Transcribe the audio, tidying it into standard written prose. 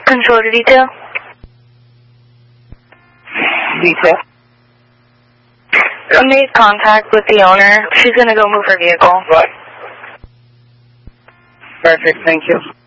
Control to detail. Detail. I made contact with the owner. She's going to go move her vehicle. Right. Perfect, thank you.